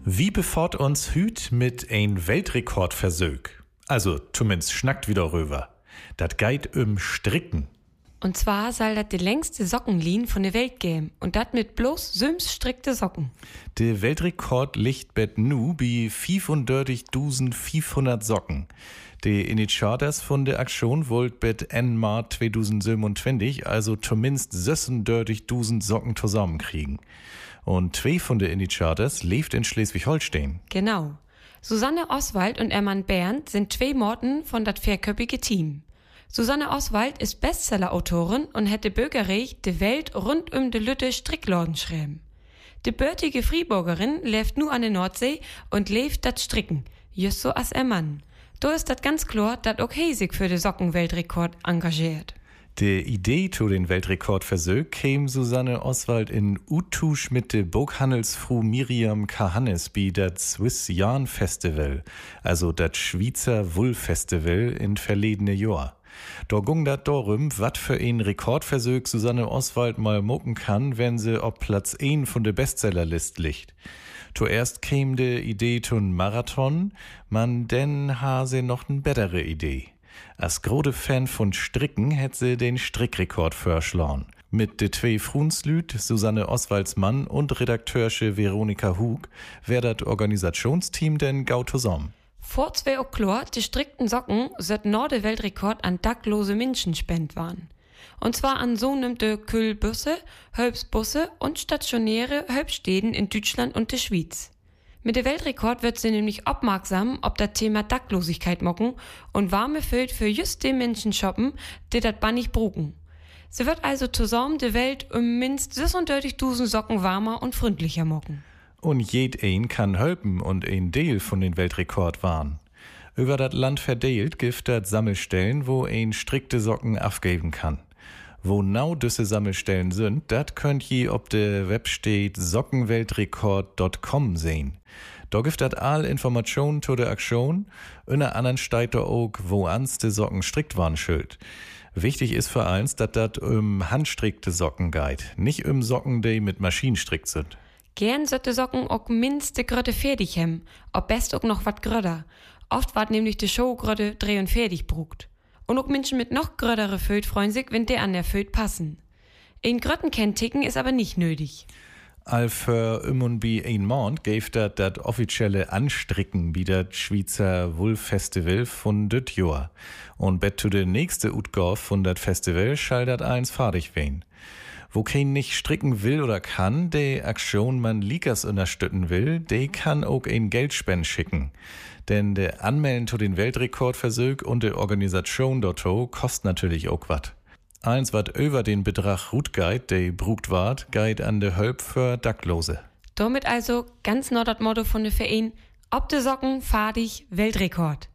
Wie befort uns hüt mit ein Weltrekordversög? Also, zumindest schnackt wieder rüber. Dat geit Stricken. Und zwar soll das die längste Sockenlin von der Welt geben. Und das mit bloß süms strikte Socken. Der Weltrekord liegt bet nu bei 35.500 Socken. Die Initiators von der Aktion wollt bet Ende 2027, also zumindest 36.000 Socken zusammenkriegen. Und zwei von der Initiators lebt in Schleswig-Holstein. Genau. Susanne Oswald und Ermann Bernd sind zwei Morten von dat vierköpfige Team. Susanne Oswald ist Bestseller-Autorin und hätte bürgerrecht die Welt rund um de Lütte Strickladen schreiben. Die bürtige Friburgerin lebt nu an der Nordsee und lebt dat Stricken, just so as Mann. Da ist dat ganz klar, dat auch sich für den Sockenweltrekord engagiert. Die Idee zu den Weltrekordversög käme Susanne Oswald in Utusch mit der Buchhandelsfrau Miriam Kahannes bei dat Swiss Yarn Festival, also dat Schweizer Wollfestival in verledene Jahr. Da ging dat darum, wat für ein Rekordversög Susanne Oswald mal mucken kann, wenn sie auf Platz 1 von der Bestsellerlist liegt. Zuerst käme die Idee zum Marathon, man denn ha sie noch eine bessere Idee. Als große Fan von Stricken hätte sie den Strickrekord verschlagen. Mit de zwei Frunslüt, Susanne Oswalds Mann und Redakteursche Veronika Hug, wär dat Organisationsteam denn gau zusammen. Vor 2 Oktober, die strickten Socken, sollt der Weltrekord an dacklose Menschen spend waren. Und zwar an so nimmte Kühlbusse, Hölpsbusse und stationäre Hölpstäden in Deutschland und der Schweiz. Mit der Weltrekord wird sie nämlich aufmerksam, ob das Thema Dacklosigkeit mocken und warme Füllt für just die Menschen shoppen, die dat bannig brugen. Sie wird also zusammen die Welt minst 36.000 Socken warmer und freundlicher mocken. Und jed ein kann helfen und ein Deal von den Weltrekord waren. Über das Land verdeelt gibt dat Sammelstellen, wo ein strikte Socken abgeben kann. Wo genau diese Sammelstellen sind, dat könnt ihr ob der Websteht sockenweltrekord.com sehen. Da gibt dat all Informationen zu der Aktion, in der anderen steht da auch, wo ans de Socken strickt waren schild. Wichtig ist für eins, dat handstrickte Socken geht, nicht Socken, die mit Maschinen strickt sind. Gern sollte Socken auch minste Grötte fertig haben, ob best auch noch wat gröder. Oft ward nämlich die Show Grötte dreh und fertig brugt. Und auch Menschen mit noch grödere Föt freuen sich, wenn der an der Föt passen. Ein Gröttenkennticken ist aber nicht nötig. Für bi ein Mond gäf dat offizielle Anstricken wie dat Schweizer Wollfestival von dit Jahr. Und bet zu der nächste Utgauf von dat Festival schall dat eins fertig wen. Wo kein nicht stricken will oder kann, de Aktion man Likas unterstützen will, de kann auch ein Geldspend schicken. Denn der Anmelden zu den Weltrekordversög und der Organisation dorto kostet natürlich auch wat. Eins wat über den Betrag Rutgeit, de brugt ward, geit an de Hölp für Dacklose. Damit also ganz neu das Motto von der Verein, ob de Socken, fertig, Weltrekord.